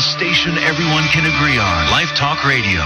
A station everyone can agree on. Life Talk Radio.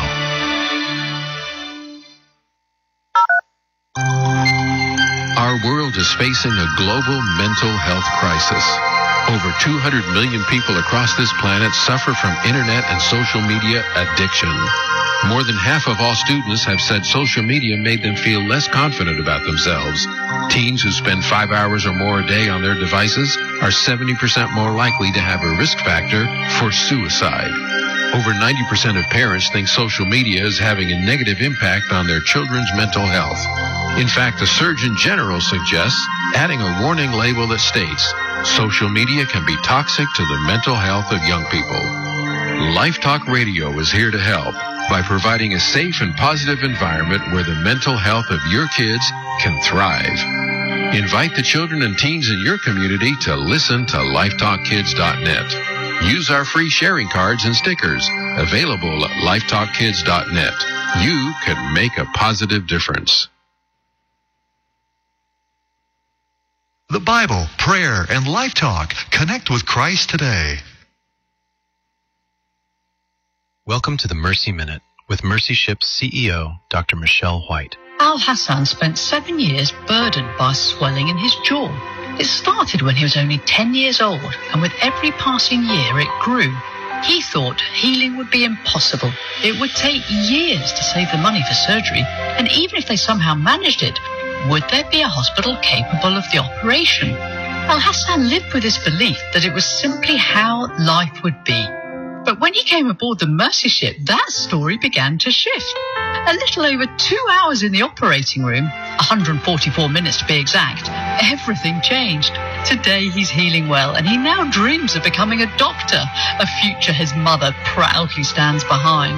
Our world is facing a global mental health crisis. Over 200 million people across this planet suffer from internet and social media addiction. More than half of all students have said social media made them feel less confident about themselves. Teens who spend 5 hours or more a day on their devices are 70% more likely to have a risk factor for suicide. Over 90% of parents think social media is having a negative impact on their children's mental health. In fact, the Surgeon General suggests adding a warning label that states, social media can be toxic to the mental health of young people. Life Talk Radio is here to help by providing a safe and positive environment where the mental health of your kids can thrive. Invite the children and teens in your community to listen to lifetalkkids.net. Use our free sharing cards and stickers available at lifetalkkids.net. You can make a positive difference. The Bible, prayer, and Life Talk. Connect with Christ today. Welcome to the Mercy Minute with Mercy Ship's CEO, Dr. Michelle White. Al Hassan spent 7 years burdened by swelling in his jaw. It started when he was only 10 years old, and with every passing year it grew. He thought healing would be impossible. It would take years to save the money for surgery, and even if they somehow managed it, would there be a hospital capable of the operation? Al Hassan lived with this belief that it was simply how life would be. But when he came aboard the Mercy Ship, that story began to shift. A little over 2 hours in the operating room, 144 minutes to be exact, everything changed. Today he's healing well, and he now dreams of becoming a doctor, a future his mother proudly stands behind.